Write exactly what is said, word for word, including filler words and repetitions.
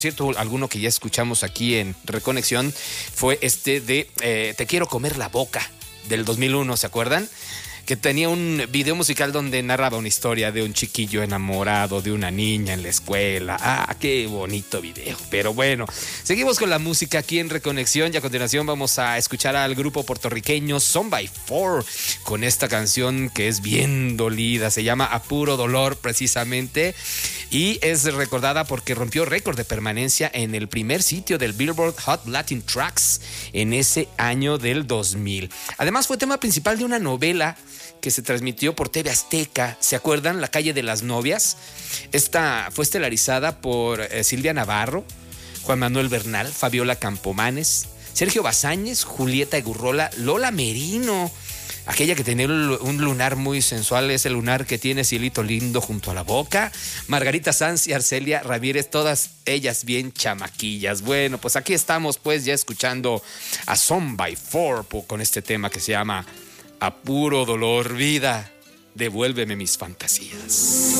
cierto, alguno que ya escuchamos aquí en Reconexión fue este de eh, Te quiero comer la boca, del dos mil uno, ¿se acuerdan? Que tenía un video musical donde narraba una historia de un chiquillo enamorado de una niña en la escuela. Ah, qué bonito video. Pero bueno, seguimos con la música aquí en Reconexión y a continuación vamos a escuchar al grupo puertorriqueño Son by Four con esta canción que es bien dolida. Se llama A Puro Dolor precisamente y es recordada porque rompió récord de permanencia en el primer sitio del Billboard Hot Latin Tracks en ese año del dos mil. Además fue tema principal de una novela que se transmitió por T V Azteca. ¿Se acuerdan? La calle de las novias. Esta fue estelarizada por eh, Silvia Navarro, Juan Manuel Bernal, Fabiola Campomanes, Sergio Bazáñez, Julieta Egurrola, Lola Merino, aquella que tenía un lunar muy sensual, ese lunar que tiene Cielito Lindo junto a la boca, Margarita Sanz y Arcelia Ramírez, todas ellas bien chamaquillas. Bueno, pues aquí estamos pues ya escuchando a Son by Four con este tema que se llama A Puro Dolor. Vida, devuélveme mis fantasías.